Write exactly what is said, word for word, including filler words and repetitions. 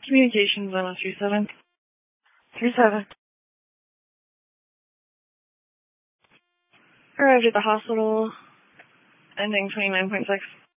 Communications on three seven. three seven. Arrived at the hospital, ending twenty-nine point six.